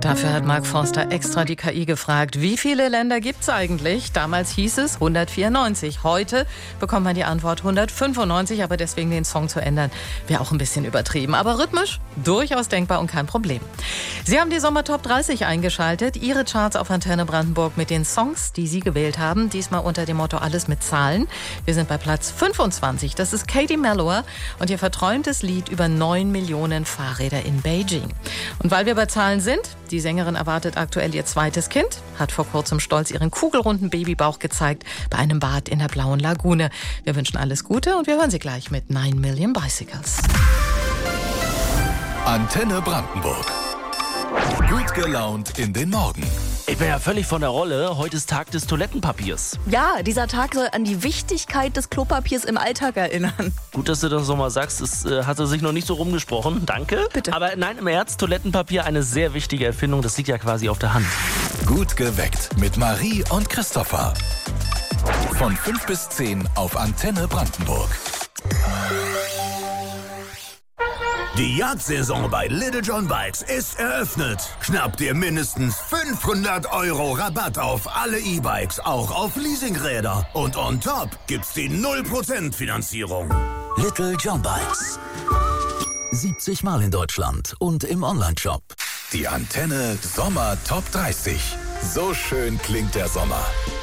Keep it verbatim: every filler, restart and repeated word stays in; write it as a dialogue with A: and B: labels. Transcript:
A: Dafür hat Mark Forster extra die K I gefragt, wie viele Länder gibt es eigentlich? Damals hieß es hundertvierundneunzig. Heute bekommt man die Antwort hundertfünfundneunzig, aber deswegen den Song zu ändern, wäre auch ein bisschen übertrieben. Aber rhythmisch durchaus denkbar und kein Problem. Sie haben die Sommer-Top dreißig eingeschaltet, Ihre Charts auf Antenne Brandenburg mit den Songs, die Sie gewählt haben. Diesmal unter dem Motto Alles mit Zahlen. Wir sind bei Platz fünfundzwanzig. Das ist Katie Melua und ihr verträumtes Lied über neun Millionen Fahrräder in Beijing. Und weil wir bei Zahlen sind, die Sängerin erwartet aktuell ihr zweites Kind, hat vor kurzem stolz ihren kugelrunden Babybauch gezeigt bei einem Bad in der Blauen Lagune. Wir wünschen alles Gute und wir hören sie gleich mit nine Million Bicycles.
B: Antenne Brandenburg. Gut gelaunt in den Morgen.
C: Ich bin ja völlig von der Rolle. Heute ist Tag des Toilettenpapiers.
D: Ja, dieser Tag soll an die Wichtigkeit des Klopapiers im Alltag erinnern.
C: Gut, dass du das nochmal sagst. Es äh, hatte sich noch nicht so rumgesprochen. Danke.
D: Bitte.
C: Aber nein, im Ernst, Toilettenpapier, eine sehr wichtige Erfindung. Das liegt ja quasi auf der Hand.
B: Gut geweckt mit Marie und Christopher. Von fünf bis zehn auf Antenne Brandenburg.
E: Die Jagdsaison bei Little John Bikes ist eröffnet. Schnapp dir mindestens fünfhundert Euro Rabatt auf alle E-Bikes, auch auf Leasingräder. Und on top gibt's die null Prozent Finanzierung.
F: Little John Bikes. siebzig Mal in Deutschland und im Onlineshop.
B: Die Antenne Sommer Top dreißig. So schön klingt der Sommer.